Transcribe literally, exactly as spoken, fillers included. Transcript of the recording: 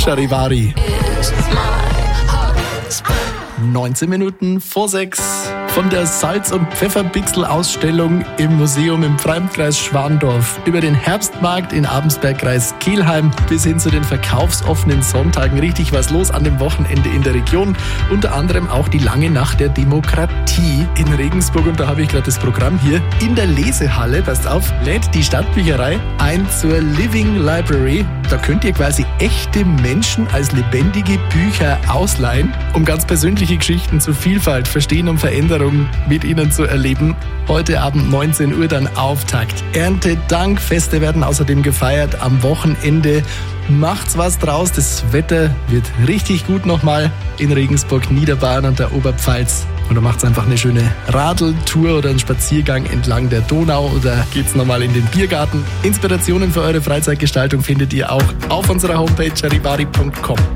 Charivari. neunzehn Minuten vor sechs von der Salz- und Pfefferpixel-Ausstellung im Museum im Freundkreis Schwandorf über den Herbstmarkt in Abensberg-Kreis Kelheim bis hin zu den verkaufsoffenen Sonntagen. Richtig was los an dem Wochenende in der Region. Unter anderem auch die lange Nacht der Demokratie in Regensburg. Und da habe ich gerade das Programm hier in der Lesehalle. Passt auf, lädt die Stadtbücherei ein zur Living Library. Da könnt ihr quasi echte Menschen als lebendige Bücher ausleihen, um ganz persönliche Geschichten zu Vielfalt, Verstehen und Veränderung mit ihnen zu erleben. Heute Abend neunzehn Uhr dann Auftakt. Erntedankfeste werden außerdem gefeiert am Wochenende. Macht's was draus, das Wetter wird richtig gut nochmal in Regensburg, Niederbayern und der Oberpfalz. Oder macht's einfach eine schöne Radeltour oder einen Spaziergang entlang der Donau oder geht's nochmal in den Biergarten. Inspirationen für eure Freizeitgestaltung findet ihr auch auf unserer Homepage charivari punkt com.